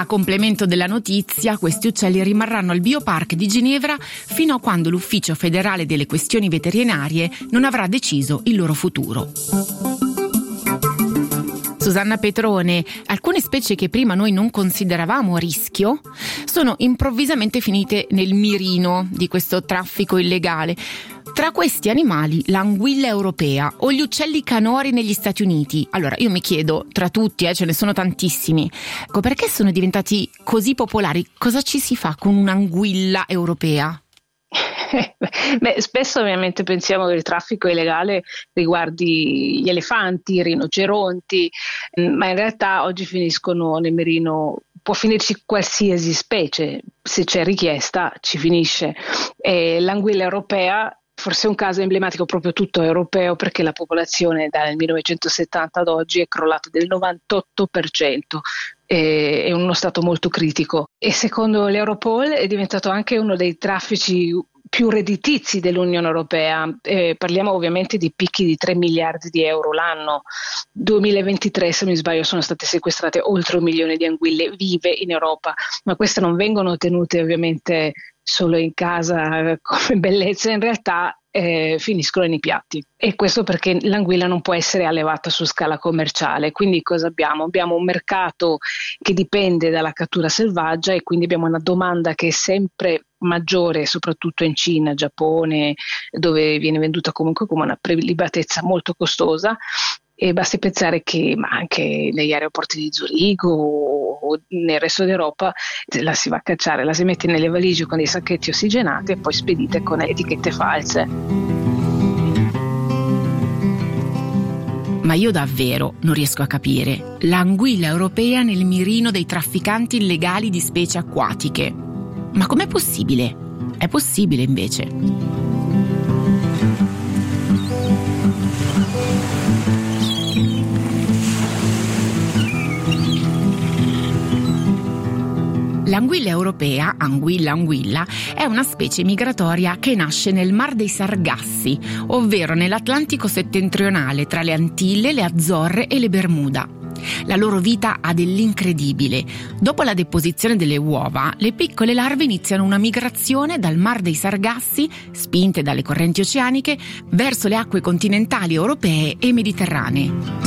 A complemento della notizia, questi uccelli rimarranno al Biopark di Ginevra fino a quando l'Ufficio federale delle questioni veterinarie non avrà deciso il loro futuro. Susanna Petrone, alcune specie che prima noi non consideravamo a rischio sono improvvisamente finite nel mirino di questo traffico illegale. Tra questi animali, l'anguilla europea o gli uccelli canori negli Stati Uniti. Allora, io mi chiedo, tra tutti, ce ne sono tantissimi, perché sono diventati così popolari? Cosa ci si fa con un'anguilla europea? Beh, spesso ovviamente pensiamo che il traffico illegale riguardi gli elefanti, i rinoceronti, ma in realtà oggi finiscono nel mirino, può finirci qualsiasi specie, se c'è richiesta ci finisce. L'anguilla europea forse è un caso emblematico proprio tutto europeo, perché la popolazione dal 1970 ad oggi è crollata del 98%. È uno stato molto critico e secondo l'Europol è diventato anche uno dei traffici più redditizi dell'Unione Europea. Parliamo ovviamente di picchi di 3 miliardi di euro l'anno. 2023, se non mi sbaglio, sono state sequestrate oltre 1 milione di anguille vive in Europa, ma queste non vengono tenute ovviamente solo in casa come bellezza, in realtà finiscono nei piatti, e questo perché l'anguilla non può essere allevata su scala commerciale. Quindi cosa abbiamo? Abbiamo un mercato che dipende dalla cattura selvaggia e quindi abbiamo una domanda che è sempre maggiore, soprattutto in Cina, Giappone, dove viene venduta comunque come una prelibatezza molto costosa. E basti pensare che ma anche negli aeroporti di Zurigo o nel resto d'Europa la si va a cacciare, la si mette nelle valigie con dei sacchetti ossigenati e poi spedite con etichette false. Ma io davvero non riesco a capire l'anguilla europea nel mirino dei trafficanti illegali di specie acquatiche. Ma com'è possibile? È possibile invece. L'anguilla europea, anguilla, è una specie migratoria che nasce nel Mar dei Sargassi, ovvero nell'Atlantico settentrionale tra le Antille, le Azzorre e le Bermuda. La loro vita ha dell'incredibile. Dopo la deposizione delle uova, le piccole larve iniziano una migrazione dal Mar dei Sargassi, spinte dalle correnti oceaniche, verso le acque continentali europee e mediterranee.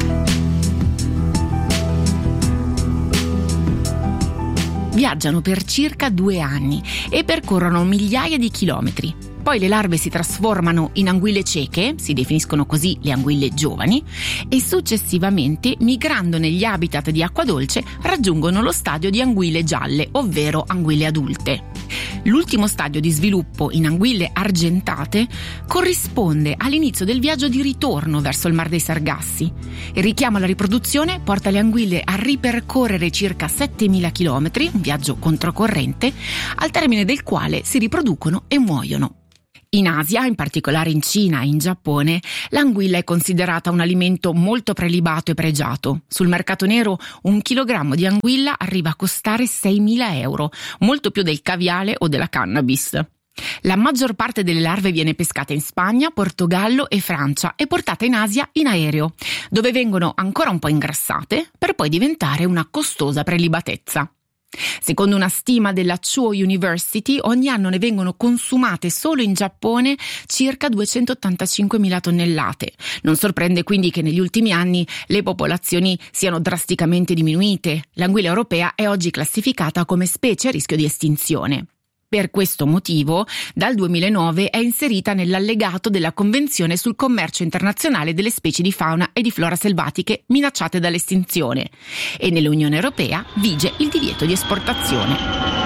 Viaggiano per circa 2 anni e percorrono migliaia di chilometri. Poi le larve si trasformano in anguille cieche, si definiscono così le anguille giovani, e successivamente, migrando negli habitat di acqua dolce, raggiungono lo stadio di anguille gialle, ovvero anguille adulte. L'ultimo stadio di sviluppo in anguille argentate corrisponde all'inizio del viaggio di ritorno verso il Mar dei Sargassi. Il richiamo alla riproduzione porta le anguille a ripercorrere circa 7.000 km, un viaggio controcorrente, al termine del quale si riproducono e muoiono. In Asia, in particolare in Cina e in Giappone, l'anguilla è considerata un alimento molto prelibato e pregiato. Sul mercato nero 1 chilogrammo di anguilla arriva a costare 6.000 euro, molto più del caviale o della cannabis. La maggior parte delle larve viene pescata in Spagna, Portogallo e Francia e portata in Asia in aereo, dove vengono ancora un po' ingrassate per poi diventare una costosa prelibatezza. Secondo una stima della Chuo University, ogni anno ne vengono consumate solo in Giappone circa 285.000 tonnellate. Non sorprende quindi che negli ultimi anni le popolazioni siano drasticamente diminuite. L'anguilla europea è oggi classificata come specie a rischio di estinzione. Per questo motivo, dal 2009 è inserita nell'allegato della Convenzione sul commercio internazionale delle specie di fauna e di flora selvatiche minacciate dall'estinzione, e nell'Unione Europea vige il divieto di esportazione.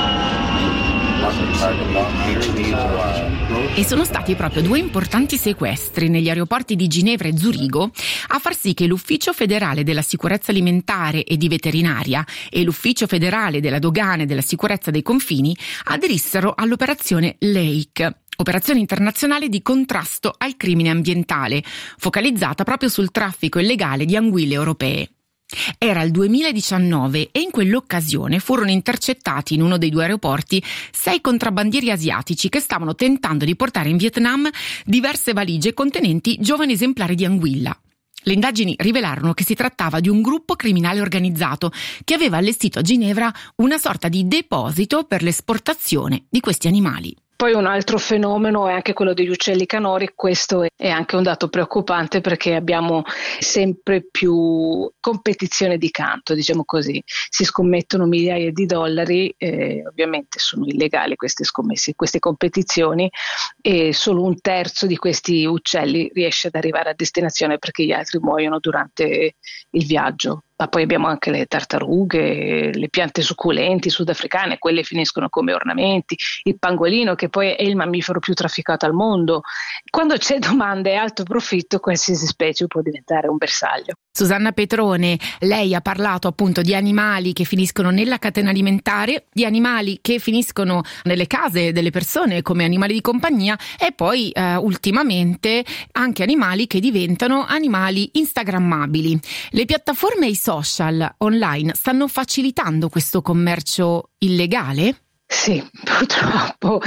E sono stati proprio 2 importanti sequestri negli aeroporti di Ginevra e Zurigo a far sì che l'Ufficio federale della sicurezza alimentare e di veterinaria e l'Ufficio federale della dogana e della sicurezza dei confini aderissero all'operazione Lake, operazione internazionale di contrasto al crimine ambientale, focalizzata proprio sul traffico illegale di anguille europee. Era il 2019 e in quell'occasione furono intercettati in uno dei 2 aeroporti 6 contrabbandieri asiatici che stavano tentando di portare in Vietnam diverse valigie contenenti giovani esemplari di anguilla. Le indagini rivelarono che si trattava di un gruppo criminale organizzato che aveva allestito a Ginevra una sorta di deposito per l'esportazione di questi animali. Poi un altro fenomeno è anche quello degli uccelli canori. Questo è anche un dato preoccupante perché abbiamo sempre più competizione di canto, diciamo così. Si scommettono migliaia di dollari, ovviamente sono illegali queste scommesse, queste competizioni, e solo un terzo di questi uccelli riesce ad arrivare a destinazione perché gli altri muoiono durante il viaggio. Ma poi abbiamo anche le tartarughe, le piante succulenti sudafricane, quelle finiscono come ornamenti, il pangolino che poi è il mammifero più trafficato al mondo. Quando c'è domanda e alto profitto, qualsiasi specie può diventare un bersaglio. Susanna Petrone, lei ha parlato appunto di animali che finiscono nella catena alimentare, di animali che finiscono nelle case delle persone come animali di compagnia e poi ultimamente anche animali che diventano animali instagrammabili. Le piattaforme e i social online stanno facilitando questo commercio illegale? Sì, purtroppo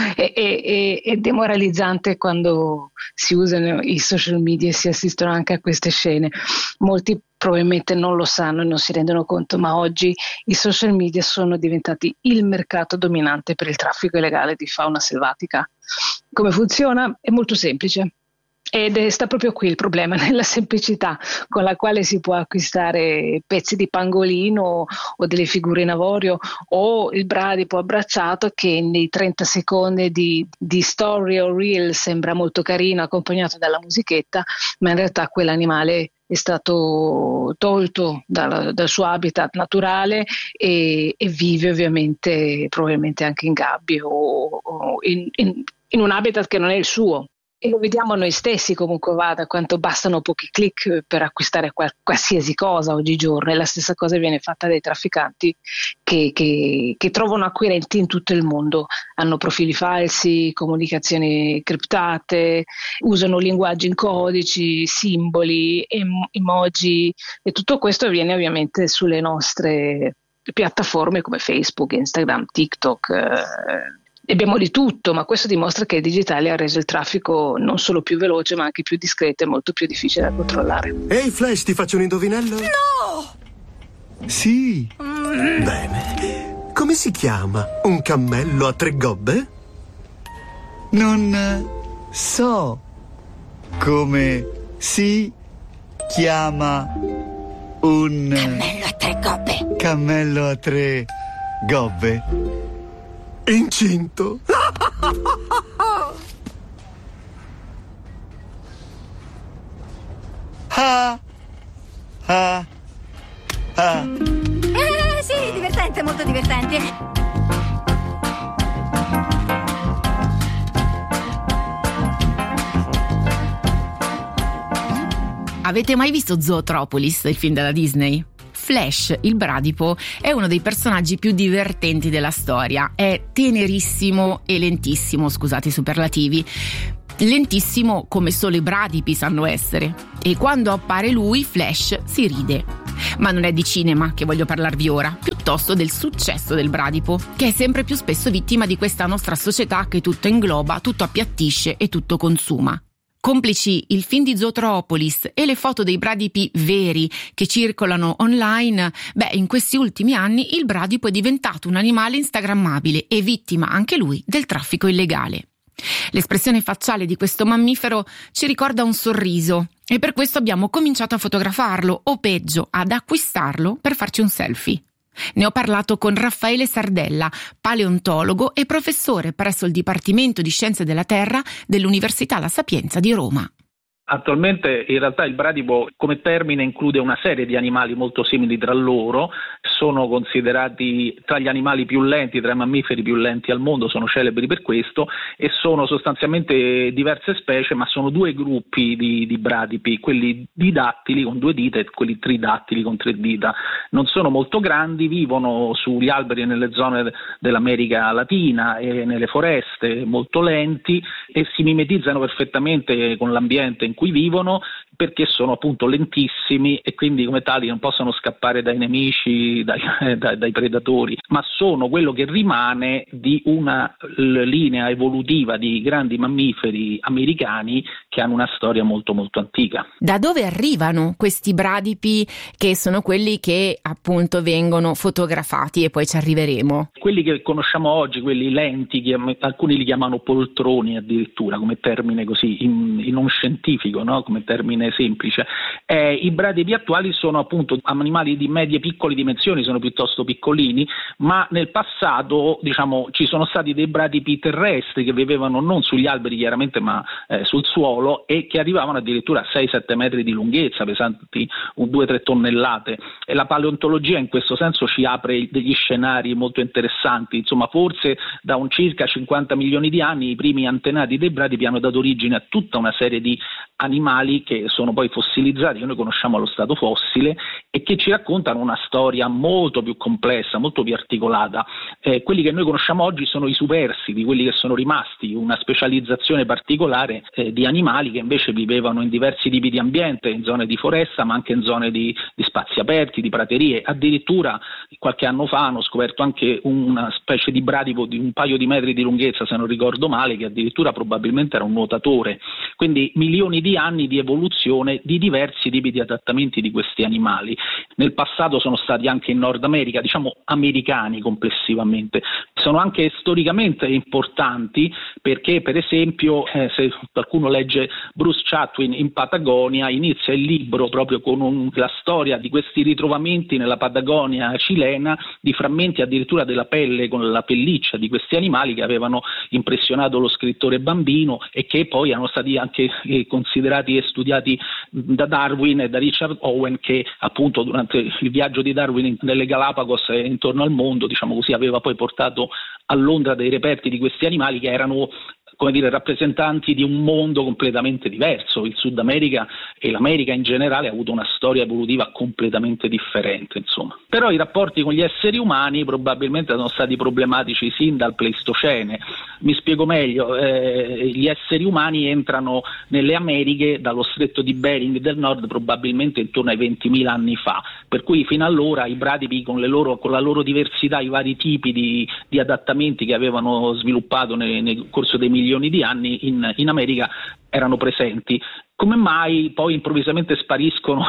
è demoralizzante quando si usano i social media e si assistono anche a queste scene. Molti probabilmente non lo sanno e non si rendono conto, ma oggi i social media sono diventati il mercato dominante per il traffico illegale di fauna selvatica. Come funziona? È molto semplice. Ed sta proprio qui il problema, nella semplicità con la quale si può acquistare pezzi di pangolino o delle figure in avorio o il bradipo abbracciato che nei 30 secondi di story o reel sembra molto carino accompagnato dalla musichetta, ma in realtà quell'animale è stato tolto dal suo habitat naturale e vive ovviamente probabilmente anche in gabbie o in un habitat che non è il suo. E lo vediamo noi stessi comunque vada, quanto bastano pochi click per acquistare qualsiasi cosa oggigiorno, e la stessa cosa viene fatta dai trafficanti che trovano acquirenti in tutto il mondo, hanno profili falsi, comunicazioni criptate, usano linguaggi in codici, simboli, emoji, e tutto questo avviene ovviamente sulle nostre piattaforme come Facebook, Instagram, TikTok. Abbiamo di tutto, ma questo dimostra che il digitale ha reso il traffico non solo più veloce, ma anche più discreto e molto più difficile da controllare. Ehi Flash, ti faccio un indovinello? No! Sì. Bene. Come si chiama un cammello a 3 gobbe? Non so come si chiama un Cammello a 3 gobbe. cammello a 3 gobbe. Incinto. Ah, ah, ah. Sì, divertente, molto divertente. Avete mai visto Zootropolis, il film della Disney? Flash, il bradipo, è uno dei personaggi più divertenti della storia. È tenerissimo e lentissimo, scusate i superlativi. Lentissimo come solo i bradipi sanno essere. E quando appare lui, Flash si ride. Ma non è di cinema che voglio parlarvi ora, piuttosto del successo del bradipo, che è sempre più spesso vittima di questa nostra società che tutto ingloba, tutto appiattisce e tutto consuma. Complici il film di Zootropolis e le foto dei bradipi veri che circolano online, in questi ultimi anni il bradipo è diventato un animale instagrammabile e vittima anche lui del traffico illegale. L'espressione facciale di questo mammifero ci ricorda un sorriso e per questo abbiamo cominciato a fotografarlo o peggio ad acquistarlo per farci un selfie. Ne ho parlato con Raffaele Sardella, paleontologo e professore presso il Dipartimento di Scienze della Terra dell'Università La Sapienza di Roma. Attualmente in realtà il bradipo come termine include una serie di animali molto simili tra loro, sono considerati tra gli animali più lenti, tra i mammiferi più lenti al mondo, sono celebri per questo e sono sostanzialmente diverse specie, ma sono 2 gruppi di bradipi, quelli didattili con 2 dita e quelli tridattili con 3 dita. Non sono molto grandi, vivono sugli alberi e nelle zone dell'America Latina e nelle foreste, molto lenti e si mimetizzano perfettamente con l'ambiente in in cui vivono, perché sono appunto lentissimi e quindi come tali non possono scappare dai nemici, dai predatori, ma sono quello che rimane di una linea evolutiva di grandi mammiferi americani che hanno una storia molto molto antica. Da dove arrivano questi bradipi, che sono quelli che appunto vengono fotografati, e poi ci arriveremo? Quelli che conosciamo oggi, quelli lenti, alcuni li chiamano poltroni addirittura, come termine così non scientifico, no? Come termine semplice. I bradipi attuali sono appunto animali di medie piccole dimensioni, sono piuttosto piccolini, ma nel passato ci sono stati dei bradipi terrestri che vivevano non sugli alberi chiaramente, ma sul suolo, e che arrivavano addirittura a 6-7 metri di lunghezza, pesanti 2-3 tonnellate, e la paleontologia in questo senso ci apre degli scenari molto interessanti. Insomma, forse da un circa 50 milioni di anni i primi antenati dei bradipi hanno dato origine a tutta una serie di animali che sono poi fossilizzati, che noi conosciamo allo stato fossile, e che ci raccontano una storia molto più complessa, molto più articolata. Quelli che noi conosciamo oggi sono i superstiti, quelli che sono rimasti, una specializzazione particolare di animali che invece vivevano in diversi tipi di ambiente, in zone di foresta, ma anche in zone di spazi aperti, di praterie. Addirittura qualche anno fa hanno scoperto anche una specie di bradipo di un paio di metri di lunghezza, se non ricordo male, che addirittura probabilmente era un nuotatore. Quindi milioni di anni di evoluzione di diversi tipi di adattamenti di questi animali. Nel passato sono stati anche in Nord America, americani complessivamente. Sono anche storicamente importanti perché, per esempio, se qualcuno legge Bruce Chatwin in Patagonia, inizia il libro proprio con la storia di questi ritrovamenti nella Patagonia cilena di frammenti addirittura della pelle, con la pelliccia di questi animali, che avevano impressionato lo scrittore bambino e che poi erano stati anche considerati e studiati da Darwin e da Richard Owen, che appunto durante il viaggio di Darwin nelle Galapagos e intorno al mondo, aveva poi portato a Londra dei reperti di questi animali che erano rappresentanti di un mondo completamente diverso. Il Sud America e l'America in generale ha avuto una storia evolutiva completamente differente, insomma. Però i rapporti con gli esseri umani probabilmente sono stati problematici sin dal Pleistocene. Mi spiego meglio: gli esseri umani entrano nelle Americhe dallo stretto di Bering del Nord probabilmente intorno ai 20.000 anni fa, per cui fino allora i bradipi con la loro diversità, i vari tipi di adattamenti che avevano sviluppato nel corso dei milioni di anni in America erano presenti. Come mai poi improvvisamente spariscono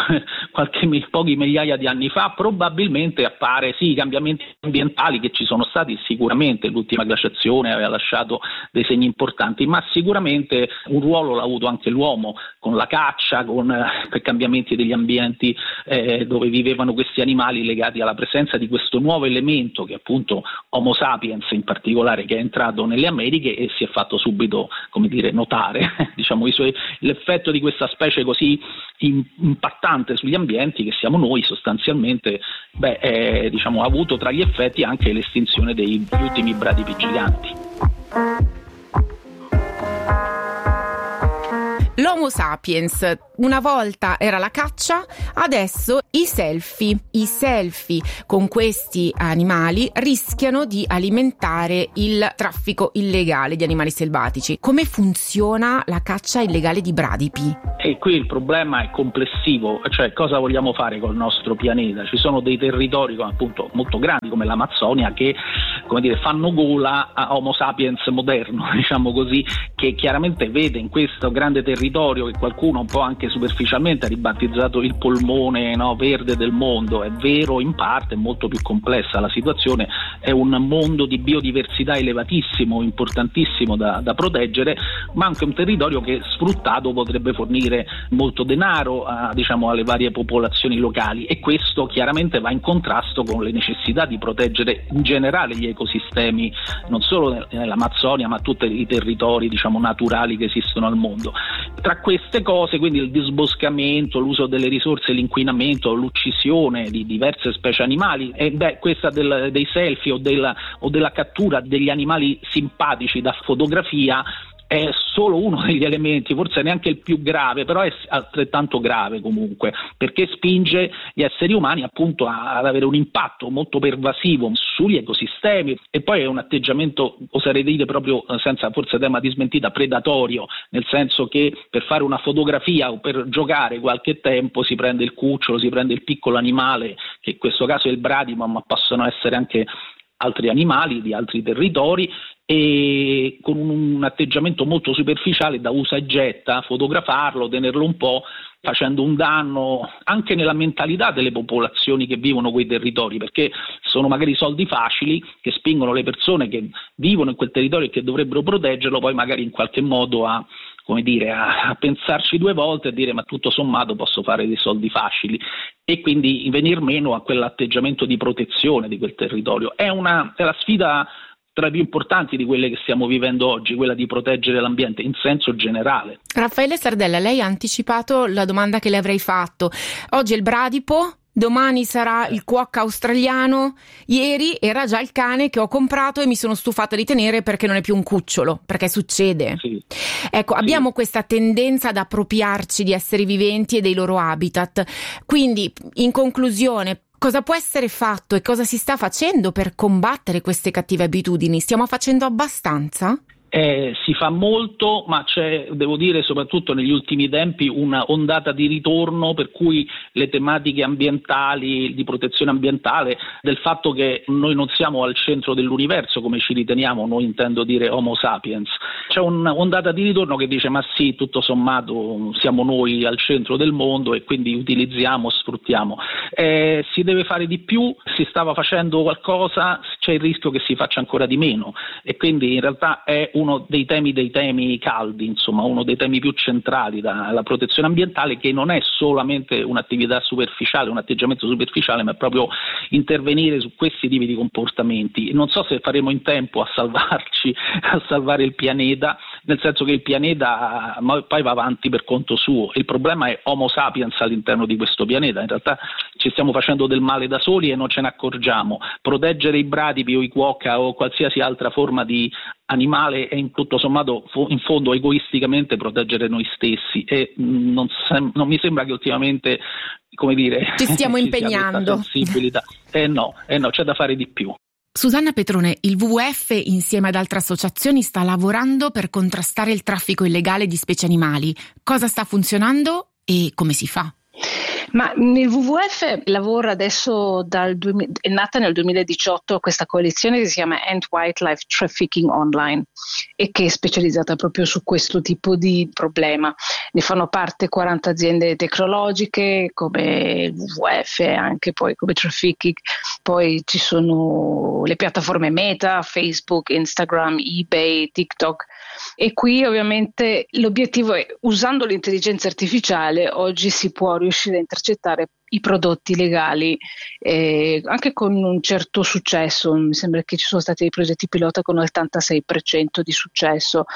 pochi migliaia di anni fa? Probabilmente i cambiamenti ambientali che ci sono stati sicuramente. L'ultima glaciazione aveva lasciato dei segni importanti, ma sicuramente un ruolo l'ha avuto anche l'uomo, con la caccia, per cambiamenti degli ambienti dove vivevano questi animali, legati alla presenza di questo nuovo elemento, che appunto Homo sapiens in particolare, che è entrato nelle Americhe e si è fatto subito notare l'effetto di questa specie così impattante sugli ambienti, che siamo noi sostanzialmente, ha avuto tra gli effetti anche l'estinzione degli ultimi bradipi giganti. L'Homo sapiens una volta era la caccia, adesso i selfie con questi animali rischiano di alimentare il traffico illegale di animali selvatici. Come funziona la caccia illegale di bradipi? E qui il problema è complessivo, cioè cosa vogliamo fare col nostro pianeta? Ci sono dei territori appunto molto grandi come l'Amazzonia che fanno gola a Homo sapiens moderno, che chiaramente vede in questo grande territorio, che qualcuno un po' anche superficialmente ha ribattezzato il polmone verde del mondo. È vero in parte, è molto più complessa la situazione, è un mondo di biodiversità elevatissimo, importantissimo da proteggere, ma anche un territorio che sfruttato potrebbe fornire molto denaro alle varie popolazioni locali, e questo chiaramente va in contrasto con le necessità di proteggere in generale gli ecosistemi, non solo nell'Amazzonia ma tutti i territori naturali che esistono al mondo. Tra queste cose, quindi il disboscamento, l'uso delle risorse, l'inquinamento, l'uccisione di diverse specie animali, questa dei selfie o della cattura degli animali simpatici da fotografia è solo uno degli elementi, forse neanche il più grave, però è altrettanto grave comunque, perché spinge gli esseri umani appunto ad avere un impatto molto pervasivo sugli ecosistemi, e poi è un atteggiamento, oserei dire proprio senza forse tema di smentita, predatorio, nel senso che per fare una fotografia o per giocare qualche tempo si prende il cucciolo, si prende il piccolo animale, che in questo caso è il bradimo, ma possono essere anche altri animali di altri territori, e con un atteggiamento molto superficiale da usa e getta, fotografarlo, tenerlo un po', facendo un danno anche nella mentalità delle popolazioni che vivono quei territori, perché sono magari soldi facili che spingono le persone che vivono in quel territorio e che dovrebbero proteggerlo poi magari in qualche modo a pensarci due volte e dire ma tutto sommato posso fare dei soldi facili, e quindi venir meno a quell'atteggiamento di protezione di quel territorio. È la sfida tra le più importanti di quelle che stiamo vivendo oggi, quella di proteggere l'ambiente in senso generale. Raffaele Sardella, lei ha anticipato la domanda che le avrei fatto. Oggi è il bradipo, domani sarà il quokka australiano, ieri era già il cane che ho comprato e mi sono stufata di tenere perché non è più un cucciolo, perché succede. Sì. Ecco, abbiamo questa tendenza ad appropriarci di esseri viventi e dei loro habitat. Quindi, in conclusione, cosa può essere fatto e cosa si sta facendo per combattere queste cattive abitudini? Stiamo facendo abbastanza? Si fa molto, ma c'è, devo dire, soprattutto negli ultimi tempi una ondata di ritorno, per cui le tematiche ambientali, di protezione ambientale, del fatto che noi non siamo al centro dell'universo come ci riteniamo, noi intendo dire Homo sapiens. C'è un'ondata di ritorno che dice ma sì, tutto sommato siamo noi al centro del mondo e quindi utilizziamo, sfruttiamo. Si deve fare di più, si stava facendo qualcosa, c'è il rischio che si faccia ancora di meno, e quindi in realtà è uno dei temi caldi, insomma, uno dei temi più centrali dalla protezione ambientale, che non è solamente un'attività superficiale, un atteggiamento superficiale, ma è proprio intervenire su questi tipi di comportamenti. Non so se faremo in tempo a salvare il pianeta, nel senso che il pianeta poi va avanti per conto suo. Il problema è Homo sapiens all'interno di questo pianeta. In realtà ci stiamo facendo del male da soli e non ce ne accorgiamo. Proteggere i bradipi o i quokka o qualsiasi altra forma di animale è in tutto sommato in fondo egoisticamente proteggere noi stessi, e non mi sembra che ultimamente, come dire, ci stiamo impegnando. Sensibilità. No, c'è da fare di più. Susanna Petrone, il WWF insieme ad altre associazioni sta lavorando per contrastare il traffico illegale di specie animali. Cosa sta funzionando e come si fa? Ma il WWF lavora adesso è nata nel 2018 questa coalizione che si chiama End Wildlife Trafficking Online e che è specializzata proprio su questo tipo di problema. Ne fanno parte 40 aziende tecnologiche come il WWF, anche poi come Trafficking, poi ci sono le piattaforme Meta, Facebook, Instagram, eBay, TikTok, e qui ovviamente l'obiettivo è, usando l'intelligenza artificiale, oggi si può riuscire a intercettare i prodotti legali anche con un certo successo. Mi sembra che ci sono stati dei progetti pilota con l'86% di successo.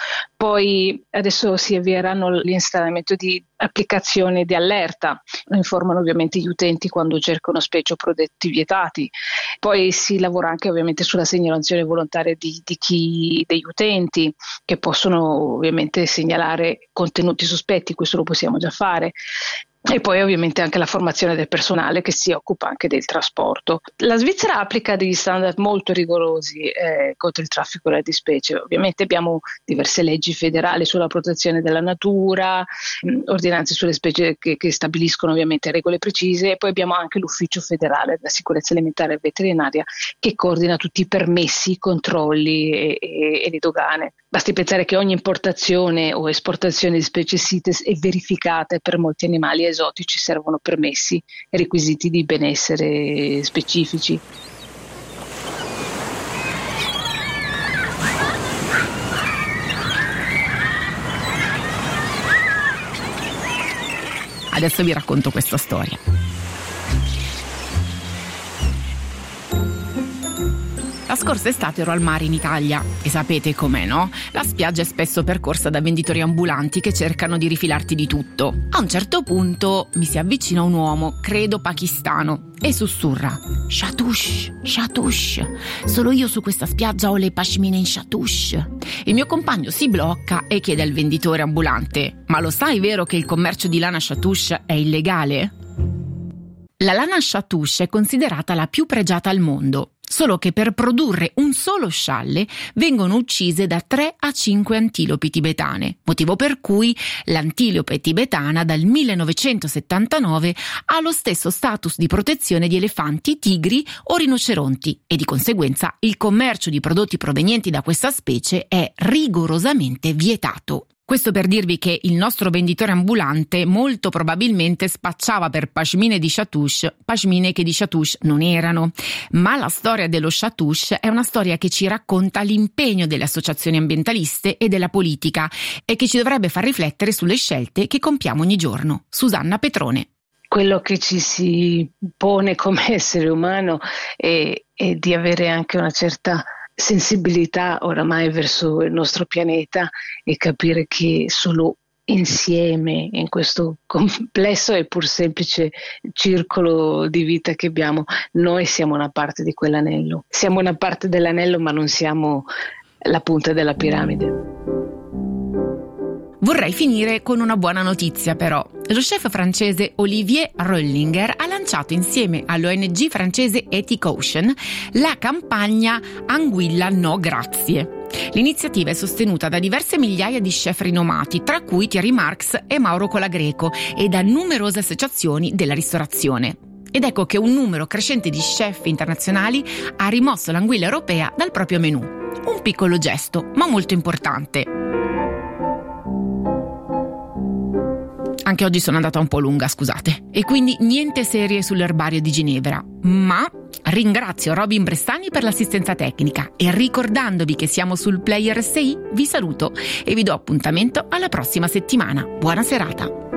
Poi adesso si avvieranno l'installamento di applicazioni di allerta, informano ovviamente gli utenti quando cercano specie o prodotti vietati. Poi si lavora anche ovviamente sulla segnalazione volontaria degli utenti, che possono ovviamente segnalare contenuti sospetti, questo lo possiamo già fare. E poi ovviamente anche la formazione del personale che si occupa anche del trasporto. La Svizzera applica degli standard molto rigorosi contro il traffico di specie. Ovviamente abbiamo diverse leggi federali sulla protezione della natura, ordinanze sulle specie che stabiliscono ovviamente regole precise, e poi abbiamo anche l'Ufficio federale della sicurezza alimentare e veterinaria che coordina tutti i permessi, i controlli e le dogane. Basti pensare che ogni importazione o esportazione di specie CITES è verificata, e per molti animali esotici servono permessi e requisiti di benessere specifici. Adesso vi racconto questa storia. La scorsa estate ero al mare in Italia e sapete com'è, no? La spiaggia è spesso percorsa da venditori ambulanti che cercano di rifilarti di tutto. A un certo punto mi si avvicina un uomo, credo pakistano, e sussurra: Shatush, Shatush, solo io su questa spiaggia ho le pashmine in Shatush. Il mio compagno si blocca e chiede al venditore ambulante: ma lo sai vero che il commercio di lana Shatush è illegale? La lana Shatush è considerata la più pregiata al mondo, solo che per produrre un solo scialle vengono uccise da 3 a 5 antilopi tibetane, motivo per cui l'antilope tibetana dal 1979 ha lo stesso status di protezione di elefanti, tigri o rinoceronti e di conseguenza il commercio di prodotti provenienti da questa specie è rigorosamente vietato. Questo per dirvi che il nostro venditore ambulante molto probabilmente spacciava per pashmine di Shatush, pashmine che di Shatush non erano. Ma la storia dello Shatush è una storia che ci racconta l'impegno delle associazioni ambientaliste e della politica e che ci dovrebbe far riflettere sulle scelte che compiamo ogni giorno. Susanna Petrone. Quello che ci si pone come essere umano è di avere anche una certa sensibilità oramai verso il nostro pianeta e capire che solo insieme in questo complesso e pur semplice circolo di vita che abbiamo, noi siamo una parte di quell'anello. Siamo una parte dell'anello, ma non siamo la punta della piramide. Vorrei finire con una buona notizia però. Lo chef francese Olivier Rollinger ha lanciato insieme all'ONG francese Ethic Ocean la campagna Anguilla No Grazie. L'iniziativa è sostenuta da diverse migliaia di chef rinomati, tra cui Thierry Marx e Mauro Colagreco, e da numerose associazioni della ristorazione. Ed ecco che un numero crescente di chef internazionali ha rimosso l'anguilla europea dal proprio menù. Un piccolo gesto, ma molto importante. Anche oggi sono andata un po' lunga, scusate. E quindi niente serie sull'erbario di Ginevra, ma ringrazio Robin Brestani per l'assistenza tecnica e ricordandovi che siamo sul Player SI vi saluto e vi do appuntamento alla prossima settimana. Buona serata.